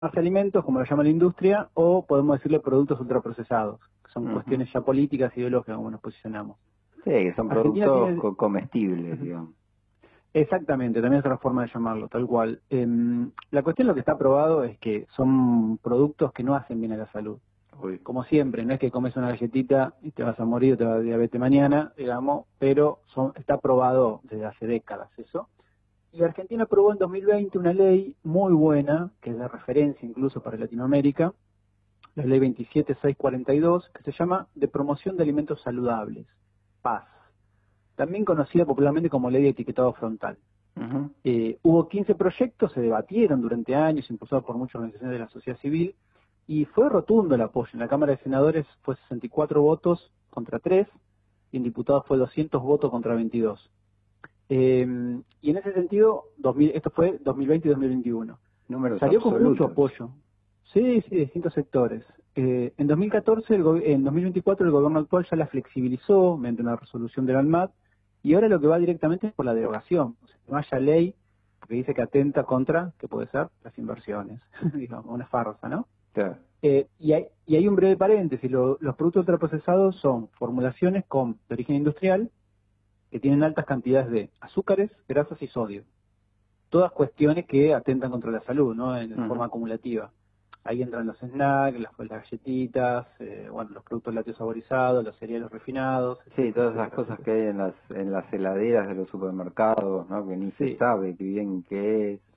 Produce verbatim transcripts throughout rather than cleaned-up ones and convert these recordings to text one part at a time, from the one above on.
alimentos, como lo llama la industria, o podemos decirle productos ultraprocesados, que son uh-huh. cuestiones ya políticas, ideológicas, como nos posicionamos. Sí, que son Argentina productos tiene... co comestibles, uh-huh. digamos. Exactamente, también es otra forma de llamarlo, tal cual. Eh, la cuestión, lo que está probado es que son productos que no hacen bien a la salud. Uy. Como siempre, no es que comes una galletita y te vas a morir o te va a dar diabetes mañana, digamos, pero son, está probado desde hace décadas eso. Y Argentina aprobó en dos mil veinte una ley muy buena, que es de referencia incluso para Latinoamérica, la ley veintisiete mil seiscientos cuarenta y dos, que se llama de promoción de alimentos saludables, P A S, también conocida popularmente como ley de etiquetado frontal. Uh-huh. eh, hubo quince proyectos, se debatieron durante años, impulsados por muchas organizaciones de la sociedad civil, y fue rotundo el apoyo. En la Cámara de Senadores fue sesenta y cuatro votos contra tres, y en diputados fue doscientos votos contra veintidós. Eh, y en ese sentido, dos mil, esto fue dos mil veinte y dos mil veintiuno. Números Salió absolutos. Con mucho apoyo. Sí, sí, de distintos sectores. Eh, en dos mil catorce, el en dos mil veinticuatro, el gobierno actual ya la flexibilizó mediante una resolución del ANMAT, y ahora lo que va directamente es por la derogación. O sea, no haya ley que dice que atenta contra, que puede ser, las inversiones. Digamos, una farsa, ¿no? Claro. Eh, y, hay, y hay un breve paréntesis. Lo, los productos ultraprocesados son formulaciones con de origen industrial, que tienen altas cantidades de azúcares, grasas y sodio. Todas cuestiones que atentan contra la salud, ¿no? En uh-huh. forma acumulativa. Ahí entran los snacks, las, las galletitas, eh, bueno, los productos lácteos saborizados, los cereales refinados. Sí, todas esas cosas que hay en las en las heladeras de los supermercados, ¿no? Que ni sí. se sabe qué bien qué es.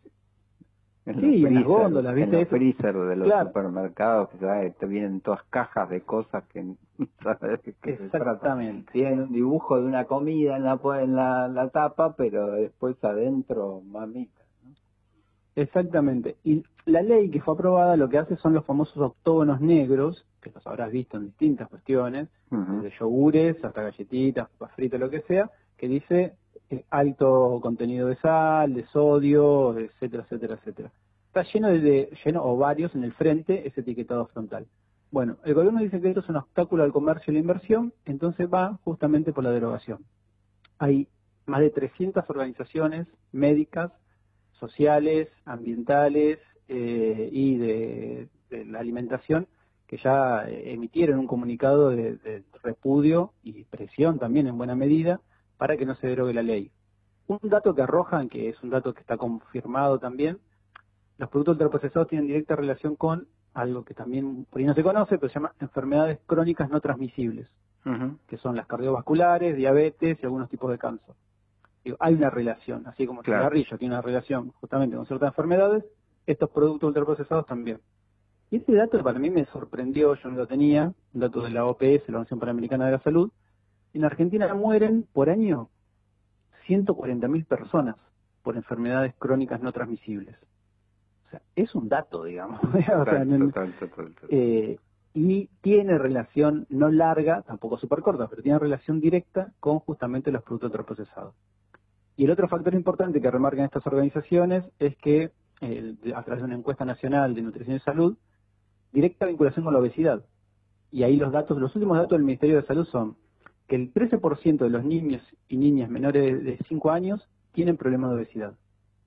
En sí, y en las góndolas, ¿viste? En los freezer de los claro. supermercados, que ¿sabes? Te vienen todas cajas de cosas que sabes que exactamente. Tienen un dibujo de una comida en la en la, la tapa, pero después adentro, mamita, ¿no? Exactamente. Y la ley que fue aprobada lo que hace son los famosos octógonos negros, que los habrás visto en distintas cuestiones, uh-huh. desde yogures hasta galletitas, papas fritas, lo que sea, que dice eh, alto contenido de sal, de sodio, etcétera, etcétera, etcétera. Está lleno de, de lleno o varios en el frente ese etiquetado frontal. Bueno, el gobierno dice que esto es un obstáculo al comercio y la inversión, entonces va justamente por la derogación. Hay más de trescientas organizaciones médicas, sociales, ambientales eh, y de, de la alimentación que ya emitieron un comunicado de, de repudio y presión también en buena medida para que no se derogue la ley. Un dato que arrojan, que es un dato que está confirmado también, los productos ultraprocesados tienen directa relación con algo que también por ahí no se conoce, pero se llama enfermedades crónicas no transmisibles, uh-huh. que son las cardiovasculares, diabetes y algunos tipos de cáncer. Digo, hay una relación, así como claro. el cigarrillo tiene una relación justamente con ciertas enfermedades, estos productos ultraprocesados también. Y ese dato para mí me sorprendió, yo no lo tenía, un dato de la O P S, la Organización Panamericana de la Salud. En Argentina mueren por año ciento cuarenta mil personas por enfermedades crónicas no transmisibles. O sea, es un dato, digamos. Total, o sea, total, total, total, total. Eh, y tiene relación, no larga, tampoco súper corta, pero tiene relación directa con justamente los productos ultraprocesados. Y el otro factor importante que remarcan estas organizaciones es que, eh, a través de una encuesta nacional de nutrición y salud, directa vinculación con la obesidad. Y ahí los datos, los últimos datos del Ministerio de Salud son que el trece por ciento de los niños y niñas menores de cinco años tienen problemas de obesidad.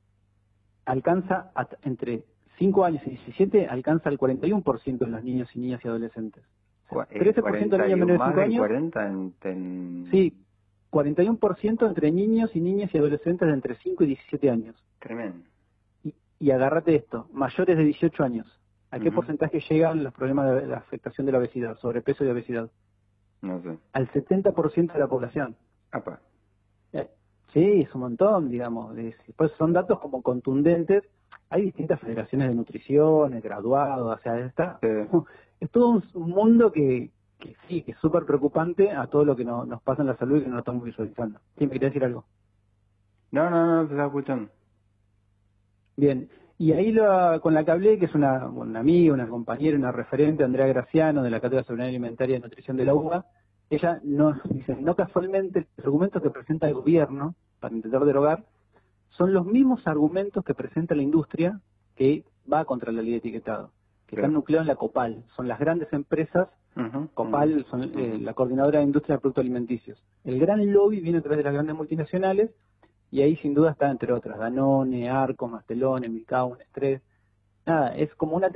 Alcanza, a, entre cinco años y diecisiete, alcanza el cuarenta y uno por ciento de los niños y niñas y adolescentes. O sea, trece por ciento de niños menores de cinco años. cuarenta en, en... Sí, cuarenta y uno por ciento entre niños y niñas y adolescentes de entre cinco y diecisiete años. Tremendo. Y, y agárrate esto, mayores de dieciocho años. ¿A qué uh-huh. porcentaje llegan los problemas de la afectación de la obesidad, sobrepeso y obesidad? No sé. Al setenta por ciento de la población. Apa. Eh, sí, es un montón, digamos. Pues son datos como contundentes. Hay distintas federaciones de nutrición, de graduados, o sea, está, sí. es todo un, un mundo que, que sí, que es súper preocupante a todo lo que no, nos pasa en la salud y que no lo estamos visualizando. ¿Sí, me quería decir algo? No, no, no, te estaba escuchando. Bien, y ahí lo, con la que hablé, que es una, una amiga, una compañera, una referente, Andrea Graciano, de la Cátedra de Soberanía Alimentaria y Nutrición de la U B A, ella nos dice, no casualmente, los argumentos que presenta el gobierno para intentar derogar son los mismos argumentos que presenta la industria que va contra la ley de etiquetado, que claro. están nucleados en la COPAL, son las grandes empresas, uh-huh, COPAL, son uh-huh. eh, la Coordinadora de Industria de Productos Alimenticios. El gran lobby viene a través de las grandes multinacionales, y ahí sin duda está entre otras, Danone, Arcos, Mastelone, Milcao, Nestlé, nada, es como una